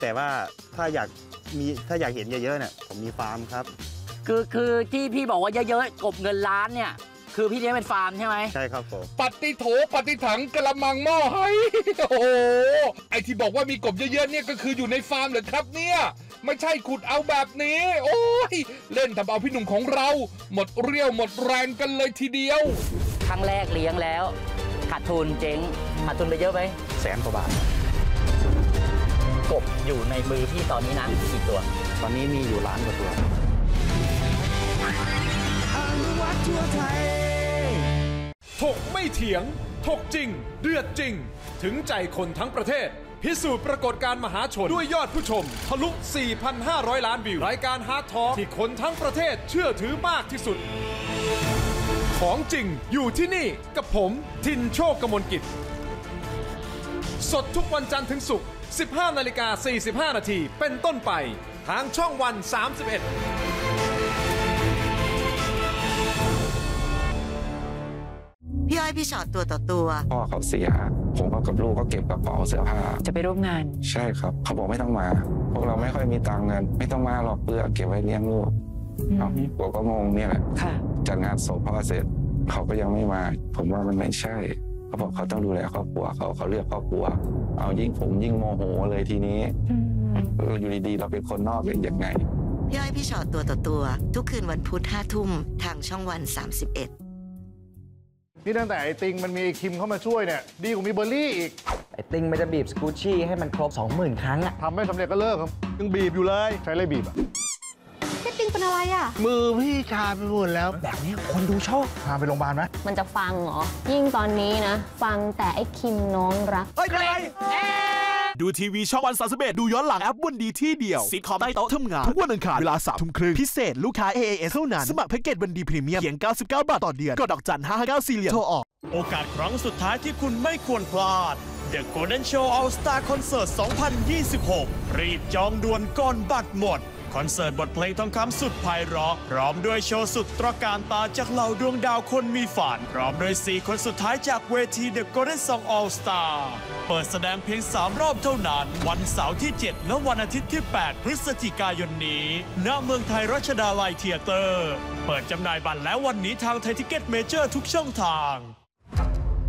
แต่ว่าถ้าอยากเห็นเยอะๆเนี่ยผมมีฟาร์มครับคือที่พี่บอกว่าเยอะๆกบเงินล้านเนี่ยคือพี่เลี้ยงเป็นฟาร์มใช่ไหมใช่ครับผมปฏิโถปฏิถังกระมังหม้อให้โอ้โหไอที่บอกว่ามีกบเยอะๆเนี่ยก็คืออยู่ในฟาร์มเหรอครับเนี่ยไม่ใช่ขุดเอาแบบนี้โอ้ยเล่นทำเอาพี่หนุ่มของเราหมดเรี่ยวหมดแรงกันเลยทีเดียวครั้งแรกเลี้ยงแล้วขาดทุนเจ๊งขาดทุนไปเยอะไหม 100,000 กว่าบาทกบอยู่ในมือพี่ตอนนี้นะกี่ตัวตอนนี้มีอยู่1,000,000 กว่าตัวถกไม่เถียงถกจริงเดือดจริงถึงใจคนทั้งประเทศพิสูจน์ปรากฏการณ์มหาชนด้วยยอดผู้ชมทะลุ 4,500 ล้านวิวรายการฮาร์ดทอล์กที่คนทั้งประเทศเชื่อถือมากที่สุดของจริงอยู่ที่นี่กับผมทินโชคกมลกิจสดทุกวันจันทร์ถึงศุกร์ 15:45 นาทีเป็นต้นไปทางช่องวัน 31 พี่อ้อยพี่ชอตตัวต่อตัวพ่อเขาเสียผมก็กับลูกก็เก็บกระเป๋าเสื้อผ้าจะไปร่วมงานใช่ครับเขาบอกไม่ต้องมาพวกเราไม่ค่อยมีตังค์เงินไม่ต้องมาหรอกเพื่อเก็บไว้เลี้ยงลูกผมก็งงเนี่ยแหละจัดงานศพพ่อเสร็จเขาก็ยังไม่มาผมว่ามันไม่ใช่เขาบอกเขาต้องดูแลครอบครัวเขาเลือกครอบครัวเอายิ่งผมยิ่งโมโหเลยทีนี้อยู่ดีๆเราเป็นคนนอกเป็นยังไงพี่อ้อยพี่ชอตตัวต่อตัวทุกคืนวันพุธ 5 ทุ่มทางช่องวัน 31 นี่ตั้งแต่ไอติงมันมีไอคิมเข้ามาช่วยเนี่ยดีกว่ามีเบอร์รี่อีกไอติงมันจะบีบสกูชี่ให้มันครบ 20,000 ครั้งอะทำไม่สำเร็จก็เลิกครับยังบีบอยู่เลยใช้อะไรบีบอะพี่ติงเป็นอะไรอะมือพี่ชาไปหมดแล้วแบบนี้คนดูชอบพาไปโรงพยาบาลไหมมันจะฟังเหรอยิ่งตอนนี้นะฟังแต่ไอคิมน้องรักอะไรดูทีวีช่องวัน31ดูย้อนหลังแอปวันดีที่เดียวซิทคอมใต้โต๊ะทำงานทุกวันอังคารเวลา 3 ทุ่มครึ่งพิเศษลูกค้า AAS เท่านั้นสมัครแพ็กเกจวันดีพรีเมียมเพียง99 บาทต่อเดือนกดดอกจัน559 4 เหลี่ยมโทรออกโอกาสครั้งสุดท้ายที่คุณไม่ควรพลาด The Golden Show All Star Concert 2026 รีบจองด่วนก่อนบัตรหมดคอนเสิร์ตบทเพลงทองคำสุดไพเราะพร้อมด้วยโชว์สุดตระการตาจากเหล่าดวงดาวคนมีฝันพร้อมด้วย4 คนสุดท้ายจากเวที The Golden Song All Star เปิดแสดงเพียง3 รอบเท่านั้นวันเสาร์ที่ 7 และวันอาทิตย์ที่ 8 พฤศจิกายนนี้ณเมืองไทยรัชดาลัยเธียเตอร์เปิดจำหน่ายบัตรแล้ววันนี้ทางไทยทิเก็ตเมเจอร์ทุกช่องทาง